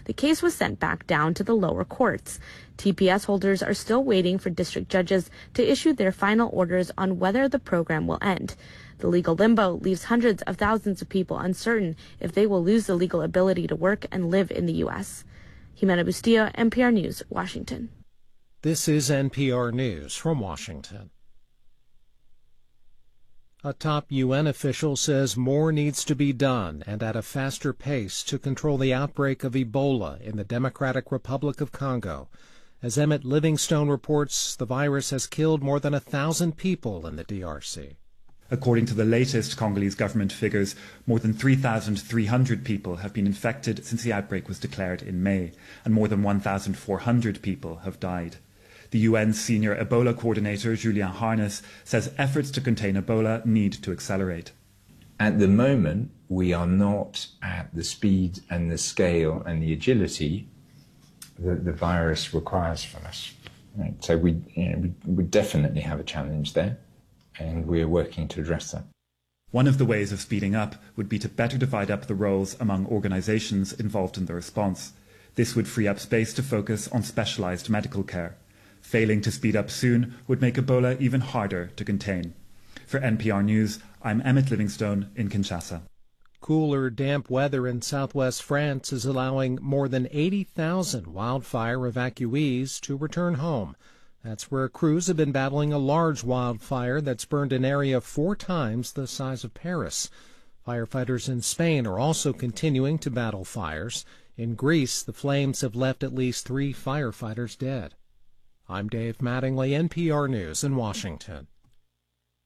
the case was sent back down to the lower courts. TPS holders are still waiting for district judges to issue their final orders on whether the program will end. The legal limbo leaves hundreds of thousands of people uncertain if they will lose the legal ability to work and live in the U.S. Jimena Bustillo, NPR News, Washington. This is NPR News from Washington. A top UN official says more needs to be done and at a faster pace to control the outbreak of Ebola in the Democratic Republic of Congo. As Emmett Livingstone reports, the virus has killed more than 1,000 people in the DRC. According to the latest Congolese government figures, more than 3,300 people have been infected since the outbreak was declared in May, and more than 1,400 people have died. The UN's senior Ebola coordinator, Julien Harness, says efforts to contain Ebola need to accelerate. At the moment, we are not at the speed and the scale and the agility that the virus requires from us. Right? So we definitely have a challenge there, and we're working to address that. One of the ways of speeding up would be to better divide up the roles among organizations involved in the response. This would free up space to focus on specialized medical care. Failing to speed up soon would make Ebola even harder to contain. For NPR News, I'm Emmett Livingstone in Kinshasa. Cooler, damp weather in southwest France is allowing more than 80,000 wildfire evacuees to return home. That's where crews have been battling a large wildfire that's burned an area 4 times the size of Paris. Firefighters in Spain are also continuing to battle fires. In Greece, the flames have left at least 3 firefighters dead. I'm Dave Mattingly, NPR News in Washington.